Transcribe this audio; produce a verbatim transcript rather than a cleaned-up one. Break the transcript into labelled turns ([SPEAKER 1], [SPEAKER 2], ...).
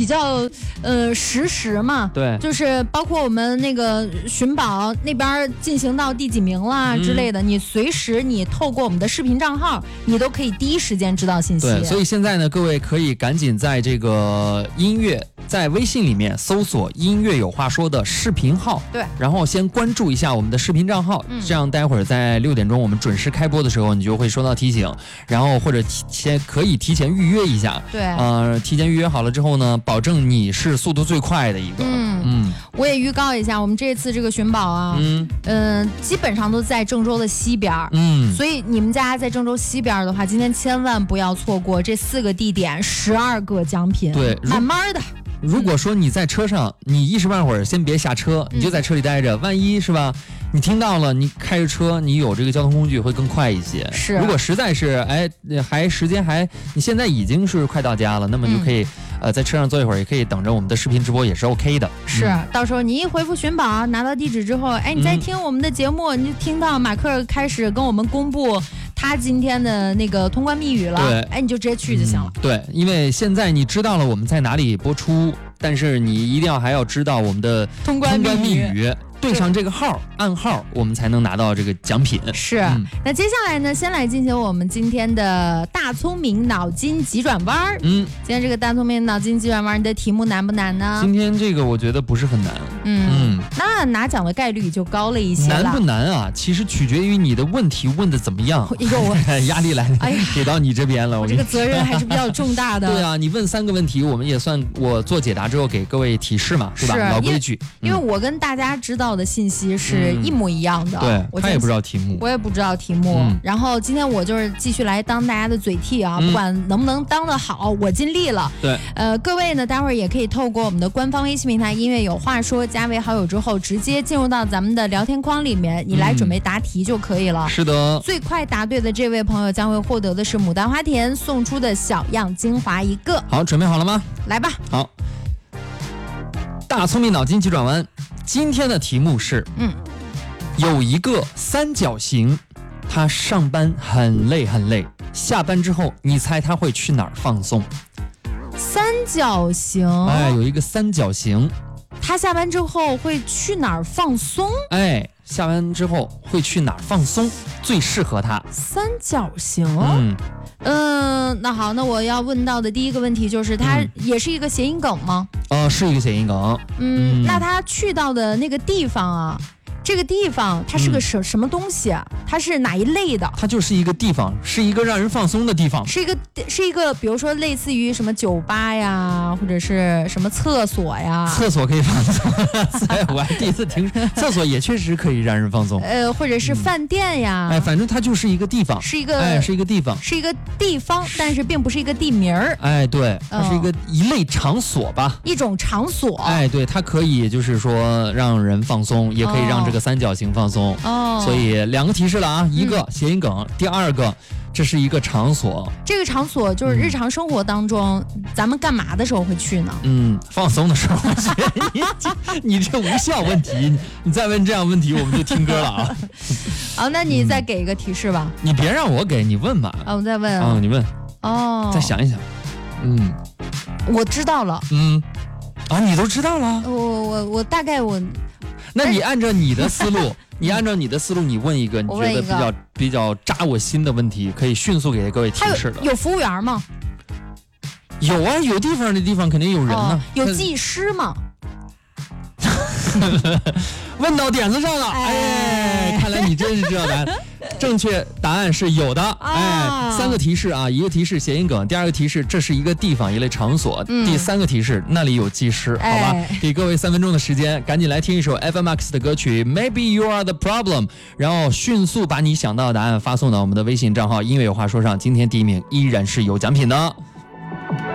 [SPEAKER 1] 较呃实时嘛，
[SPEAKER 2] 对，
[SPEAKER 1] 就是包括我们那个寻宝那边进行到第几名啦之类的，嗯、你随时你透过我们的视频账号，你都可以第一时间知道信息。
[SPEAKER 2] 对，所以现在呢，各位可以赶紧在这个音乐在微信里面搜索音乐有话说的视频号，
[SPEAKER 1] 对，
[SPEAKER 2] 然后先关注一下我们的视频账号，嗯、这样待会儿在六点钟我们准时开播的时候，你就会收到提醒，然后或者提前可以提前预约一下，
[SPEAKER 1] 对，
[SPEAKER 2] 呃，提前预约好了之后呢，保证你是速度最快的一个。
[SPEAKER 1] 嗯嗯，我也预告一下，我们这次这个寻宝啊，嗯嗯、呃，基本上都在郑州的西边，嗯，所以你们家在郑州西边的话，今天千万不要错过这四个地点，十二个奖品，
[SPEAKER 2] 对，
[SPEAKER 1] 慢慢的。
[SPEAKER 2] 如果说你在车上，你一时半会儿先别下车，你就在车里待着，万一是吧？你听到了，你开着车，你有这个交通工具会更快一些。
[SPEAKER 1] 是，
[SPEAKER 2] 如果实在是哎还时间还，你现在已经是快到家了，那么就可以、嗯、呃在车上坐一会儿，也可以等着我们的视频直播，也是 OK 的。
[SPEAKER 1] 是，嗯、到时候你一回复寻宝，拿到地址之后，哎，你再听我们的节目，嗯、你就听到马克开始跟我们公布他今天的那个通关密语了。
[SPEAKER 2] 对，
[SPEAKER 1] 哎，你就直接去就行了。
[SPEAKER 2] 嗯、对，因为现在你知道了我们在哪里播出，但是你一定要还要知道我们的
[SPEAKER 1] 通关
[SPEAKER 2] 密语。对上这个号暗号，我们才能拿到这个奖品。
[SPEAKER 1] 是、嗯，那接下来呢，先来进行我们今天的大聪明脑筋急转弯。嗯，今天这个大聪明脑筋急转弯，你的题目难不难呢？
[SPEAKER 2] 今天这个我觉得不是很难。
[SPEAKER 1] 嗯嗯，那拿奖的概率就高了一些了。
[SPEAKER 2] 难不难啊？其实取决于你的问题问的怎么样。
[SPEAKER 1] 哎呦，
[SPEAKER 2] 压力来了，哎呀，给到你这边了。
[SPEAKER 1] 我这个责任还是比较重大的。
[SPEAKER 2] 对啊，你问三个问题，我们也算我做解答之后给各位提示嘛，对吧？老规矩。
[SPEAKER 1] 因为我跟大家知道的信息是。是一模一样的，
[SPEAKER 2] 嗯、对，他也不知道题目，
[SPEAKER 1] 我也不知道题目。嗯、然后今天我就是继续来当大家的嘴替啊，嗯、不管能不能当得好，我尽力了。
[SPEAKER 2] 对，
[SPEAKER 1] 呃，各位呢，待会儿也可以透过我们的官方微信平台"音乐有话说"加为好友之后，直接进入到咱们的聊天框里面，你来准备答题就可以了。
[SPEAKER 2] 嗯、是的，
[SPEAKER 1] 最快答对的这位朋友将会获得的是牡丹花田送出的小样精华一个。
[SPEAKER 2] 好，准备好了吗？
[SPEAKER 1] 来吧。
[SPEAKER 2] 好，大聪明脑筋急转弯，今天的题目是，嗯。有一个三角形，他上班很累很累，下班之后你猜他会去哪儿放松？
[SPEAKER 1] 三角形，
[SPEAKER 2] 哎，有一个三角形，
[SPEAKER 1] 他下班之后会去哪儿放松？
[SPEAKER 2] 哎，下班之后会去哪儿放松最适合他？
[SPEAKER 1] 三角形，嗯嗯、呃，那好，那我要问到的第一个问题就是，它也是一个谐音梗吗？
[SPEAKER 2] 呃，是一个谐音梗。
[SPEAKER 1] 嗯，嗯那他去到的那个地方啊？这个地方它是个什、嗯、什么东西啊？它是哪一类的？
[SPEAKER 2] 它就是一个地方，是一个让人放松的地方，
[SPEAKER 1] 是一个是一个，比如说类似于什么酒吧呀，或者是什么厕所呀。
[SPEAKER 2] 厕所可以放松，我还第一次听，厕所也确实可以让人放松。
[SPEAKER 1] 呃，或者是饭店呀，
[SPEAKER 2] 嗯、哎，反正它就是一个地方，
[SPEAKER 1] 是一个，
[SPEAKER 2] 哎，是一个地方，
[SPEAKER 1] 是一个地方，但是并不是一个地名儿。
[SPEAKER 2] 哎，对，它是一个、哦、一类场所吧，
[SPEAKER 1] 一种场所。
[SPEAKER 2] 哎，对，它可以就是说让人放松，也可以让这个三角形放松。哦，所以两个提示了啊，一个谐音梗，嗯、第二个这是一个场所。
[SPEAKER 1] 这个场所就是日常生活当中、嗯、咱们干嘛的时候会去呢？
[SPEAKER 2] 嗯，放松的时候会去。你这你这无效问题，你再问这样问题我们就听歌了啊。
[SPEAKER 1] 好，那你再给一个提示吧。
[SPEAKER 2] 嗯、你别让我给，你问吧。
[SPEAKER 1] 啊，我再问啊。
[SPEAKER 2] 嗯，你问。
[SPEAKER 1] 哦。
[SPEAKER 2] 再想一想。嗯，
[SPEAKER 1] 我知道了。
[SPEAKER 2] 嗯，啊，你都知道了。
[SPEAKER 1] 我我我大概我。
[SPEAKER 2] 那你按照你的思路，你按照你的思路，你问一个你觉得比较比较扎我心的问题，可以迅速给各位提示的。
[SPEAKER 1] 有, 有服务员吗？
[SPEAKER 2] 有啊，有地方的地方肯定有人呢、啊哦。
[SPEAKER 1] 有技师吗？
[SPEAKER 2] 问到点子上了，哎，哎看来你真是知道答案。正确答案是有的，啊、哎，三个提示啊，一个提示谐音梗，第二个提示这是一个地方一类场所，嗯、第三个提示那里有技师，好吧？哎、给各位三分钟的时间，赶紧来听一首 F M X 的歌曲 Maybe You Are the Problem， 然后迅速把你想到的答案发送到我们的微信账号音乐有话说上，今天第一名依然是有奖品的。